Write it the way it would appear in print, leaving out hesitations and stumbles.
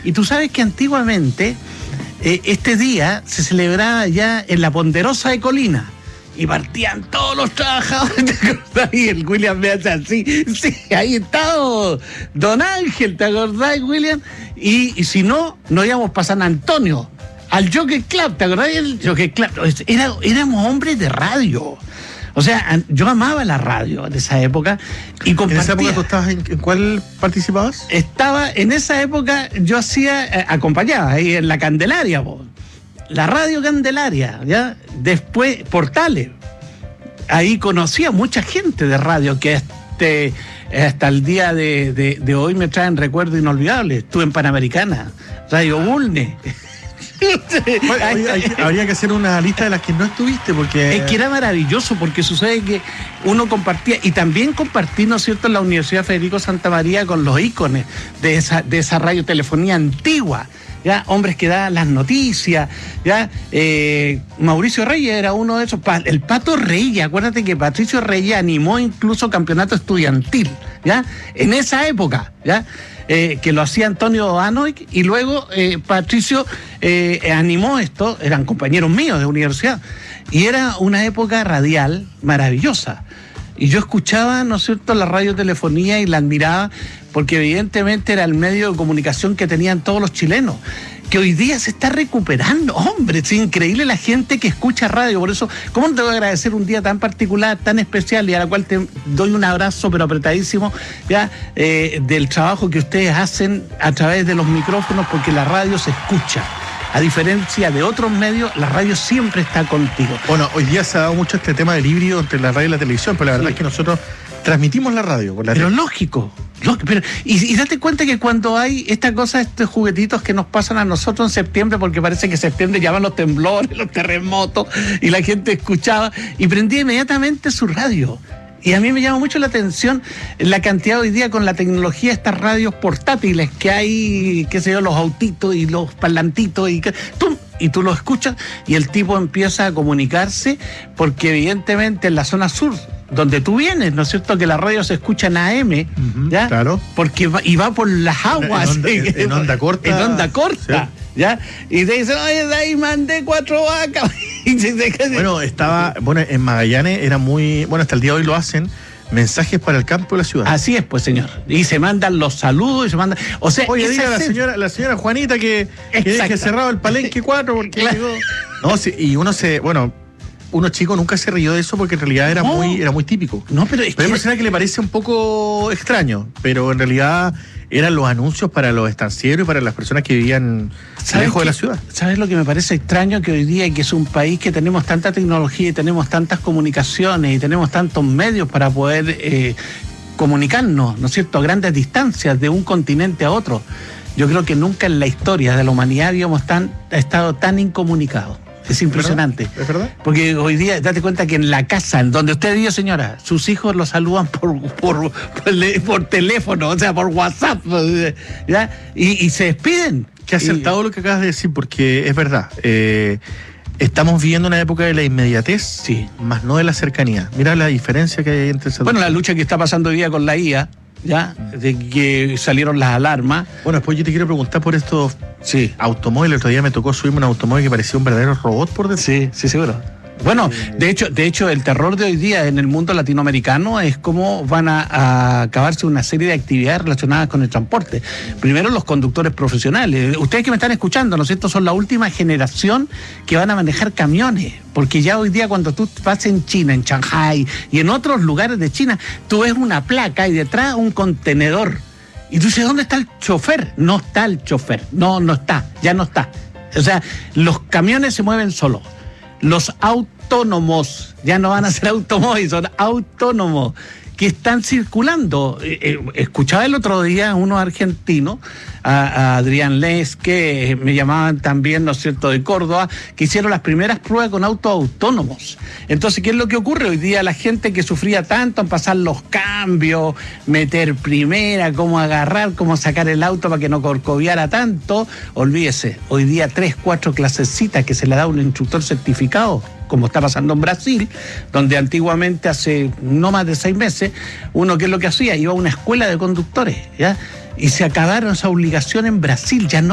Y tú sabes que antiguamente este día se celebraba ya en la Ponderosa de Colina. Y partían todos los trabajadores, ¿te acordás? Y el William me hace así, sí, ahí está Don Ángel, ¿te acordás, William? Y si no, nos íbamos para San Antonio, al Jockey Club, ¿te acordás del Jockey Club? Éramos hombres de radio. O sea, yo amaba la radio en esa época y compartía. ¿En esa época tú estabas en cuál participabas? Estaba, en esa época yo acompañaba ahí en la Candelaria, vos. La radio Candelaria, ¿ya? Después Portales. Ahí conocí a mucha gente de radio que hasta el día de hoy me traen recuerdos inolvidables. Estuve en Panamericana, Radio Bulne. Bueno, habría que hacer una lista de las que no estuviste, porque... Es que era maravilloso, porque sucede que uno compartía, y también compartí, ¿no es cierto?, en la Universidad Federico Santa María con los íconos de esa radiotelefonía antigua. Ya, hombres que daban las noticias, ya, Mauricio Reyes era uno de esos, el Pato Reyes, acuérdate que Patricio Reyes animó incluso campeonato estudiantil, ya, en esa época, ya, que lo hacía Antonio Anoic, y luego Patricio animó esto, eran compañeros míos de universidad, y era una época radial maravillosa. Y yo escuchaba, ¿no es cierto?, la radiotelefonía y la admiraba, porque evidentemente era el medio de comunicación que tenían todos los chilenos, que hoy día se está recuperando. Hombre, es increíble la gente que escucha radio. Por eso, ¿cómo no te voy a agradecer un día tan particular, tan especial, y a la cual te doy un abrazo, pero apretadísimo, ya, del trabajo que ustedes hacen a través de los micrófonos, porque la radio se escucha. A diferencia de otros medios, la radio siempre está contigo. Bueno, hoy día se ha dado mucho este tema del híbrido entre la radio y la televisión, pero la verdad es que nosotros transmitimos la radio. Pero lógico. Pero, y date cuenta que cuando hay esta cosa, estos juguetitos que nos pasan a nosotros en septiembre, porque parece que septiembre llaman los temblores, los terremotos, y la gente escuchaba y prendía inmediatamente su radio. Y a mí me llama mucho la atención la cantidad hoy día con la tecnología, estas radios portátiles que hay, qué sé yo, los autitos y los parlantitos, y tú lo escuchas y el tipo empieza a comunicarse, porque evidentemente en la zona sur, donde tú vienes, ¿no es cierto?, que la radio se escucha en AM, ¿ya? Claro. Porque va por las aguas. En onda corta. En onda corta, sí. ¿Ya? Y te dicen, oye, de ahí mandé 4 vacas. Bueno, en Magallanes era muy... Bueno, hasta el día de hoy lo hacen, mensajes para el campo de la ciudad. Así es, pues, señor. Y se mandan los saludos y se mandan... O sea, oye, diga a la señora Juanita que deje cerrado el Palenque 4 porque llegó... No, sí, y uno chico nunca se rió de eso, porque en realidad era muy típico. No, pero hay personas que le parece un poco extraño, pero en realidad eran los anuncios para los estancieros y para las personas que vivían lejos de la ciudad. ¿Sabes lo que me parece extraño? Que hoy día, que es un país que tenemos tanta tecnología y tenemos tantas comunicaciones y tenemos tantos medios para poder comunicarnos, ¿no es cierto?, a grandes distancias de un continente a otro. Yo creo que nunca en la historia de la humanidad habíamos estado tan incomunicados. Es impresionante. ¿Es verdad? Porque hoy día, date cuenta que en la casa, en donde usted vive, señora, sus hijos lo saludan por teléfono, o sea, por WhatsApp, ¿ya? Y se despiden. Qué acertado lo que acabas de decir, porque es verdad. Estamos viviendo una época de la inmediatez, sí, más no de la cercanía. Mira la diferencia que hay entre esas dos. Bueno, la lucha que está pasando hoy día con la IA, ya, de que salieron las alarmas. Bueno, después yo te quiero preguntar por estos automóviles. El otro día me tocó subirme un automóvil que parecía un verdadero robot por dentro. Sí, seguro. Bueno, de hecho, el terror de hoy día en el mundo latinoamericano es cómo van a acabarse una serie de actividades relacionadas con el transporte. Primero, los conductores profesionales. Ustedes que me están escuchando, ¿no es cierto?, son la última generación que van a manejar camiones. Porque ya hoy día, cuando tú vas en China, en Shanghai y en otros lugares de China, tú ves una placa y detrás un contenedor. Y tú dices, ¿dónde está el chofer? No está el chofer. No está, ya no está. O sea, los camiones se mueven solos. Los autónomos, ya no van a ser automóviles, son autónomos, que están circulando. Escuchaba el otro día unos argentinos, a Adrián Les, que me llamaban también, ¿no es cierto?, de Córdoba, que hicieron las primeras pruebas con autos autónomos. Entonces, ¿qué es lo que ocurre? Hoy día la gente que sufría tanto en pasar los cambios, meter primera, cómo agarrar, cómo sacar el auto para que no corcoviara tanto, olvídese, hoy día 3, 4 clasecitas que se le da un instructor certificado, como está pasando en Brasil, donde antiguamente, hace no más de 6 meses, uno, ¿qué es lo que hacía? Iba a una escuela de conductores, ¿ya? Y se acabaron esa obligación en Brasil, ya no